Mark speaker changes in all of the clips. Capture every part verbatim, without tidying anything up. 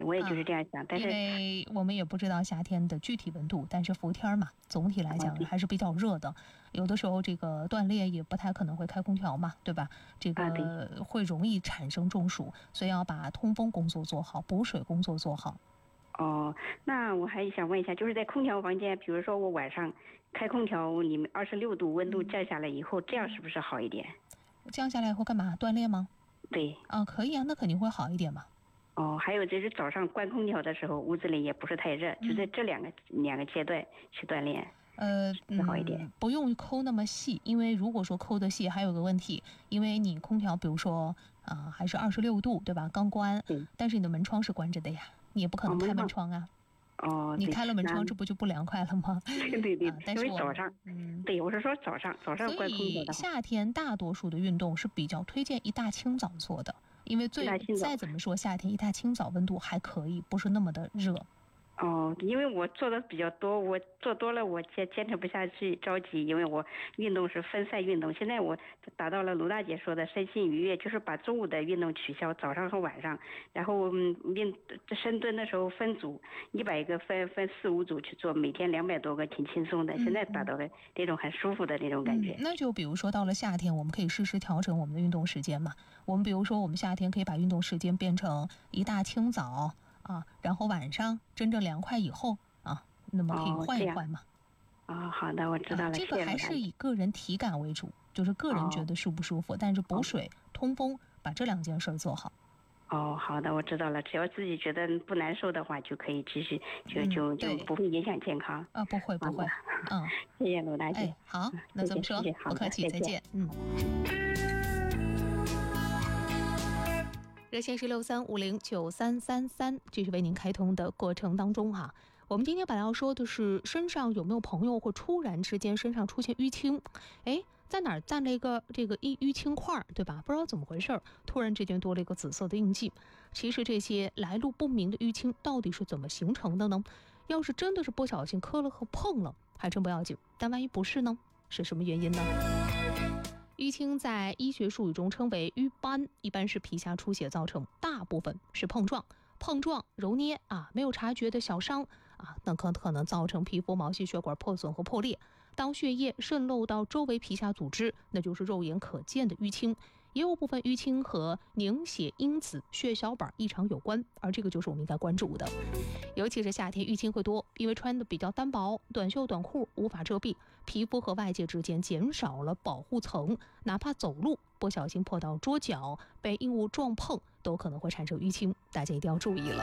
Speaker 1: 我也就是这样想。啊、但是
Speaker 2: 因为我们也不知道夏天的具体温度，但是伏天嘛，总体来讲还是比较热的。有的时候这个锻炼也不太可能会开空调嘛，对吧？这个会容易产生中暑，所以要把通风工作做好，补水工作做好。
Speaker 1: 哦，那我还想问一下，就是在空调房间，比如说我晚上开空调，你们二十六度温度降下来以后，这样是不是好一点？
Speaker 2: 降下来以后干嘛？锻炼吗？
Speaker 1: 对。
Speaker 2: 啊，可以啊，那肯定会好一点嘛。
Speaker 1: 哦，还有就是早上关空调的时候，屋子里也不是太热，嗯、就在这两个两个阶段去锻炼，
Speaker 2: 呃，
Speaker 1: 好一点、
Speaker 2: 嗯。不用抠那么细，因为如果说抠的细，还有个问题，因为你空调，比如说啊、呃，还是二十六度，对吧？刚关，但是你的门窗是关着的呀，你也不可能开门窗啊。
Speaker 1: 哦，
Speaker 2: 你开了门窗，这不就不凉快了吗？
Speaker 1: 对对对，
Speaker 2: 啊、但是
Speaker 1: 因为早上，嗯，对，我是说早上，早上关空调的。
Speaker 2: 所以夏天大多数的运动是比较推荐一大清早做的。因为最再怎么说，夏天一大清早温度还可以，不是那么的热。
Speaker 1: 哦，因为我做的比较多，我做多了我坚坚持不下去，着急，因为我运动是分散运动。现在我达到了卢大姐说的身心愉悦，就是把中午的运动取消，早上和晚上，然后嗯运深蹲的时候分组，一百个分分四五组去做，每天两百多个，挺轻松的。现在达到了这种很舒服的这种感觉。
Speaker 2: 嗯、那就比如说到了夏天，我们可以适时调整我们的运动时间嘛。我们比如说，我们夏天可以把运动时间变成一大清早。啊，然后晚上真正凉快以后啊，那么可以换一换嘛。
Speaker 1: 哦，哦好的，我知道了。啊、
Speaker 2: 这个还是以个人体感为主，就是个人觉得舒不舒服，哦、但是补水、哦、通风，把这两件事做好。
Speaker 1: 哦，好的，我知道了。只要自己觉得不难受的话，就可以继续，就就、嗯、就不会影响健康。
Speaker 2: 啊，不会不会。嗯，
Speaker 1: 谢谢卢大姐。
Speaker 2: 哎，好，那这么说，不客气，再见。嗯。热线是六三五零九三三三，这是为您开通的过程当中哈、啊。我们今天本来要说的是身上有没有朋友会突然之间身上出现淤青，哎，在哪儿站了一个这个淤淤青块，对吧？不知道怎么回事，突然之间多了一个紫色的印记。其实这些来路不明的淤青到底是怎么形成的呢？要是真的是不小心磕了和碰了，还真不要紧，但万一不是呢？是什么原因呢？淤青在医学术语中称为瘀斑，一般是皮下出血造成，大部分是碰撞、碰撞、揉捏啊，没有察觉的小伤啊，那可可能造成皮肤毛细血管破损和破裂。当血液渗漏到周围皮下组织，那就是肉眼可见的淤青。也有部分淤青和凝血因子血小板异常有关，而这个就是我们应该关注的。尤其是夏天淤青会多，因为穿的比较单薄，短袖短裤无法遮蔽，皮肤和外界之间减少了保护层，哪怕走路不小心碰到桌角，被硬物撞碰，都可能会产生淤青，大家一定要注意了。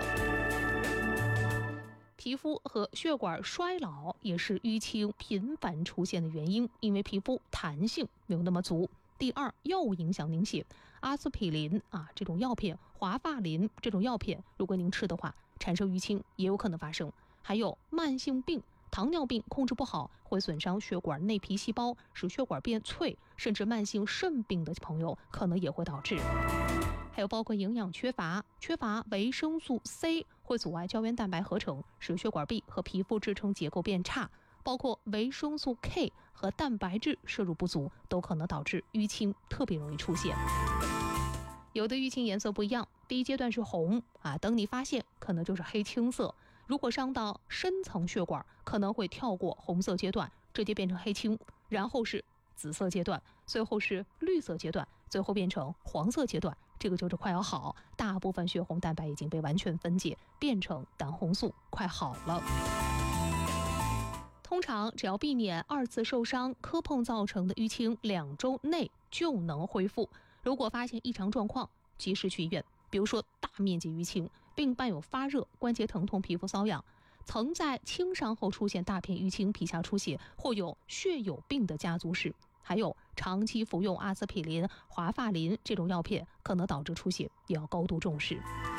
Speaker 2: 皮肤和血管衰老也是淤青频繁出现的原因，因为皮肤弹性没有那么足。第二，药物影响凝血，阿司匹林啊这种药片，华法林这种药片，如果您吃的话，产生淤青也有可能发生。还有慢性病，糖尿病控制不好，会损伤血管内皮细胞，使血管变脆，甚至慢性肾病的朋友可能也会导致。还有包括营养缺乏，缺乏维生素 C 会阻碍胶原蛋白合成，使血管壁和皮肤支撑结构变差。包括维生素 K 和蛋白质摄入不足，都可能导致淤青特别容易出现。有的淤青颜色不一样，第一阶段是红啊，等你发现可能就是黑青色。如果伤到深层血管，可能会跳过红色阶段，直接变成黑青，然后是紫色阶段，最后是绿色阶段，最后变成黄色阶段，这个就是快要好，大部分血红蛋白已经被完全分解，变成胆红素，快好了。通常只要避免二次受伤磕碰造成的淤青，两周内就能恢复。如果发现异常状况，及时去医院。比如说大面积淤青，并伴有发热、关节疼痛、皮肤瘙痒，曾在轻伤后出现大片淤青、皮下出血，或有血友病的家族史，还有长期服用阿司匹林、华法林这种药片可能导致出血，也要高度重视。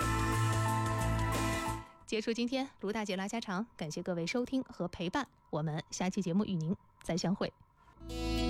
Speaker 2: 结束今天卢大姐拉家常，感谢各位收听和陪伴，我们下期节目与您再相会。